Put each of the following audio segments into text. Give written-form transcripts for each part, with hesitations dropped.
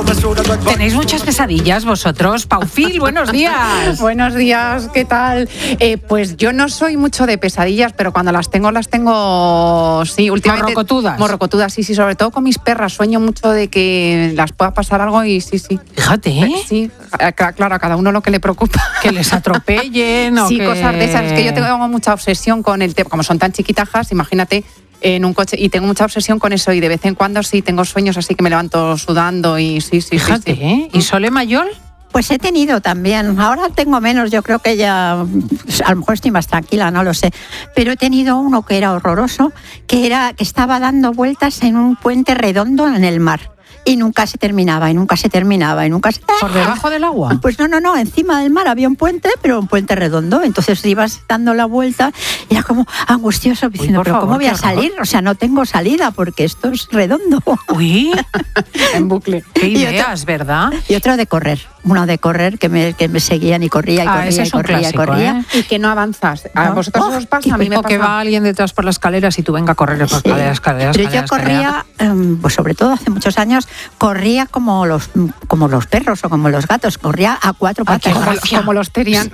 ¿Tenéis muchas pesadillas vosotros? Paufil, buenos días. Buenos días, ¿qué tal? Pues yo no soy mucho de pesadillas, pero cuando las tengo, sí, últimamente. Morrocotudas, sí, sobre todo con mis perras. Sueño mucho de que las pueda pasar algo y sí. Fíjate, ¿eh? Sí, claro, a cada uno lo que le preocupa. Que les atropellen o sí, que... cosas de esas. Es que yo tengo mucha obsesión con el tema, como son tan chiquitajas, imagínate, en un coche, y tengo mucha obsesión con eso, y de vez en cuando sí tengo sueños así que me levanto sudando y sí. Fíjate, ¿eh? ¿Y Sole Mayol? Pues he tenido también, ahora tengo menos, yo creo que ya, a lo mejor estoy más tranquila, no lo sé, pero he tenido uno que era horroroso, que estaba dando vueltas en un puente redondo en el mar. Y nunca se terminaba. ¿Por debajo del agua? Pues no, encima del mar había un puente, pero un puente redondo. Entonces ibas dando la vuelta y era como angustioso, diciendo, pero ¿cómo voy a salir? O sea, no tengo salida porque esto es redondo. Uy, en bucle. Qué ideas, ¿verdad? Y otro de correr. Uno de correr que me seguían y corría y corría ese es un clásico, ¿eh? Y que no avanzas. ¿A vosotros os pasa? A mí me pasa. O que va alguien detrás por las escaleras y tú venga a correr por escaleras. Pero yo corría, pues sobre todo hace muchos años, corría como los perros o como los gatos, corría a 4 patas. Como los terian.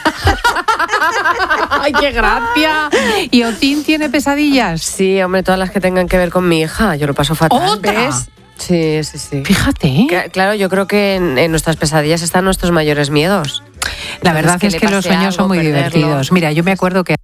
¡Ay, qué gracia! ¿Y Otín tiene pesadillas? Sí, hombre, todas las que tengan que ver con mi hija. Yo lo paso fatal. ¿Otra? ¿Ves? Sí. Fíjate, ¿eh? Claro, yo creo que en nuestras pesadillas están nuestros mayores miedos. La verdad es que los sueños son muy divertidos. Mira, yo me acuerdo que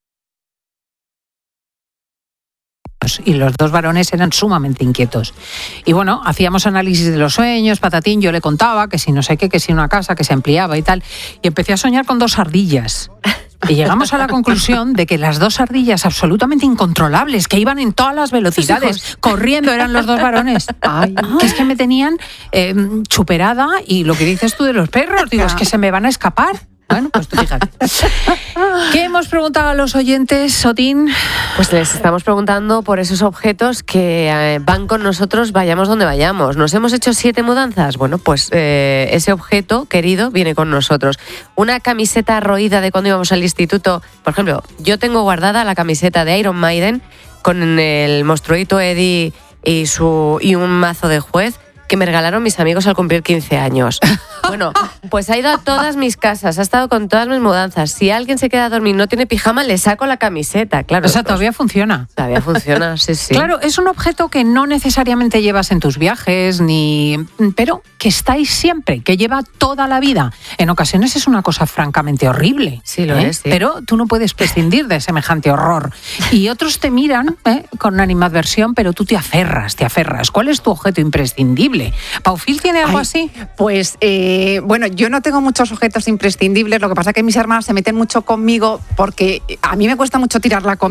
y los dos varones eran sumamente inquietos. Y bueno, hacíamos análisis de los sueños, patatín, yo le contaba que si no sé qué, que si una casa que se ampliaba y tal, y empecé a soñar con 2 ardillas. Y llegamos a la conclusión de que las 2 ardillas absolutamente incontrolables, que iban en todas las velocidades, corriendo, eran los 2 varones. Ay, que es que me tenían chuperada, y lo que dices tú de los perros, digo, es que se me van a escapar. Bueno, pues tú fíjate. ¿Qué hemos preguntado a los oyentes, Sotín? Pues les estamos preguntando por esos objetos que van con nosotros, vayamos donde vayamos. ¿Nos hemos hecho 7 mudanzas? Bueno, pues ese objeto querido viene con nosotros. Una camiseta roída de cuando íbamos al instituto. Por ejemplo, yo tengo guardada la camiseta de Iron Maiden con el monstruito Eddie y un mazo de juez que me regalaron mis amigos al cumplir 15 años. Bueno, pues ha ido a todas mis casas, ha estado con todas mis mudanzas. Si alguien se queda a dormir y no tiene pijama, le saco la camiseta, claro. O sea, todavía funciona. Todavía funciona, sí. Claro, es un objeto que no necesariamente llevas en tus viajes, pero que estáis siempre, que lleva toda la vida. En ocasiones es una cosa francamente horrible. Sí, lo es, sí. Pero tú no puedes prescindir de semejante horror. Y otros te miran con animadversión, pero tú te aferras. ¿Cuál es tu objeto imprescindible? ¿Paufil tiene algo así? Pues, bueno, yo no tengo muchos objetos imprescindibles. Lo que pasa es que mis hermanas se meten mucho conmigo porque a mí me cuesta mucho tirar la comida.